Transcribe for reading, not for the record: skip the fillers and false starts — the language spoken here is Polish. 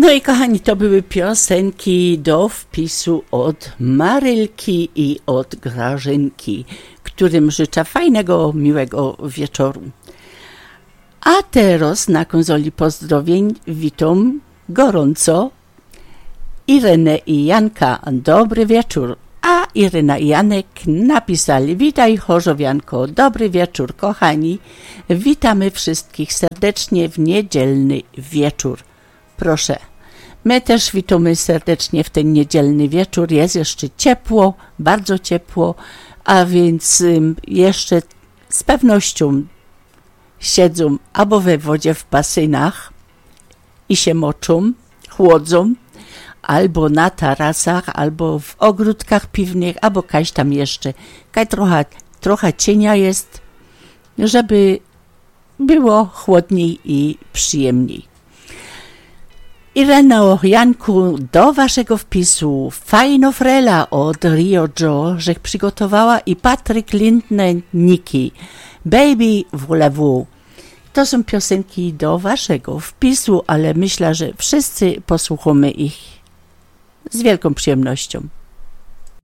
No i kochani, to były piosenki do wpisu od Marylki i od Grażynki, którym życzę fajnego, miłego wieczoru. A teraz na konsoli pozdrowień witam gorąco Irenę i Janka. Dobry wieczór. A Irena i Janek napisali: witaj Chorzowianko, dobry wieczór kochani. Witamy wszystkich serdecznie w niedzielny wieczór. Proszę, my też witamy serdecznie w ten niedzielny wieczór. Jest jeszcze ciepło, bardzo ciepło, a więc jeszcze z pewnością siedzą albo we wodzie w basynach i się moczą, chłodzą, albo na tarasach, albo w ogródkach piwnych, albo kaś tam jeszcze. Kaj trochę cienia jest, żeby było chłodniej i przyjemniej. Ireno, Janku, do waszego wpisu fajno frela od Rio Joe, żech przygotowała i Patryk Lindner, Niki, Baby voulez-vous. To są piosenki do waszego wpisu, ale myślę, że wszyscy posłuchamy ich z wielką przyjemnością.